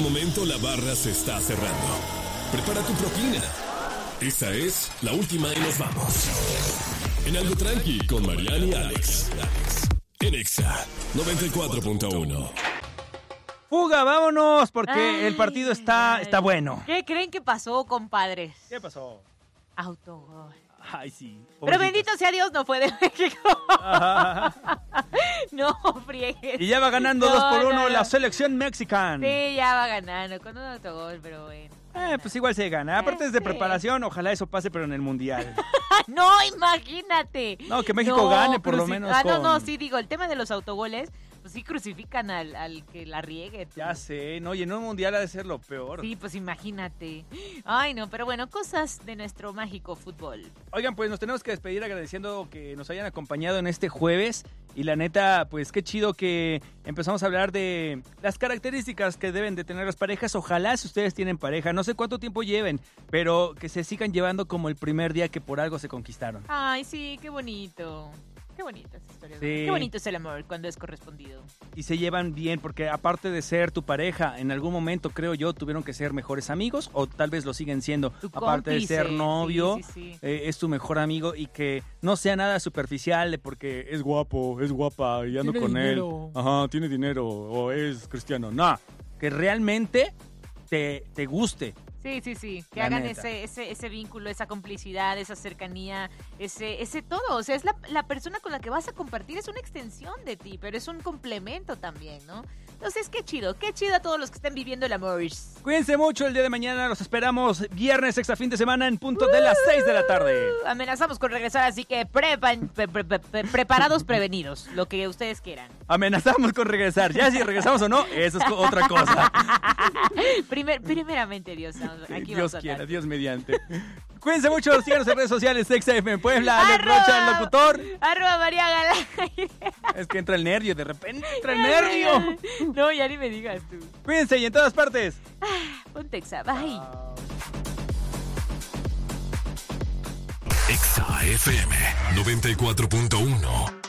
momento la barra se está cerrando. Prepara tu propina. Esa es la última y nos vamos. En Algo Tranqui con Mariana y Alex. En Exa 94.1. Fuga, vámonos, porque el partido está bueno. ¿Qué creen que pasó, compadres? ¿Qué pasó? Autogol. Ay, sí. Pero bendito sea Dios, no fue de México. No, friegues. Y ya va ganando 2-1 la selección mexicana. Sí, ya va ganando con un autogol, pero bueno. Pues igual se gana. Aparte es de preparación, ojalá eso pase, pero en el Mundial. No, imagínate. No, que México gane por lo menos. No, sí, digo, el tema de los autogoles, pues sí crucifican al que la riegue. Tú. Ya sé, no, y en un Mundial ha de ser lo peor. Sí, pues imagínate. Ay, no, pero bueno, cosas de nuestro mágico fútbol. Oigan, pues nos tenemos que despedir agradeciendo que nos hayan acompañado en este jueves. Y la neta, pues qué chido que empezamos a hablar de las características que deben de tener las parejas. Ojalá si ustedes tienen pareja, no sé cuánto tiempo lleven, pero que se sigan llevando como el primer día que por algo se conquistaron. Ay, sí, qué bonito. Qué bonita esa historia. Sí. Qué bonito es el amor cuando es correspondido. Y se llevan bien porque aparte de ser tu pareja, en algún momento creo yo tuvieron que ser mejores amigos o tal vez lo siguen siendo. Aparte de ser novio, sí. Es tu mejor amigo y que no sea nada superficial de porque es guapo, es guapa y ando con dinero. Él. Ajá, tiene dinero o es cristiano. No, que realmente te guste. Sí, que hagan ese vínculo, esa complicidad, esa cercanía, ese todo, o sea, es la persona con la que vas a compartir, es una extensión de ti, pero es un complemento también, ¿no? Entonces, qué chido a todos los que estén viviendo el amor. Cuídense mucho el día de mañana, los esperamos viernes, extra fin de semana en punto de las 6 de la tarde. Amenazamos con regresar, así que preparados, prevenidos, lo que ustedes quieran. Amenazamos con regresar, ya si regresamos o no, eso es otra cosa. Primeramente, Dios, aquí Dios quiera, Dios mediante. Cuídense mucho, síganos en redes sociales, Exa FM Puebla, Alex Rocha, el locutor. @María Galán. Es que entra el nervio, de repente entra el nervio. No, ya ni me digas tú. Cuídense y en todas partes. Ponte Exa, bye. Exa FM 94.1.